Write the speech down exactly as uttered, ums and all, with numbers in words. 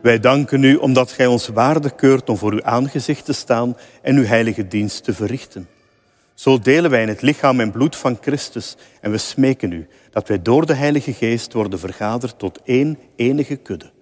Wij danken u omdat gij ons waardig keurt om voor uw aangezicht te staan en uw heilige dienst te verrichten. Zo delen wij in het lichaam en bloed van Christus en we smeken u dat wij door de Heilige Geest worden vergaderd tot één enige kudde.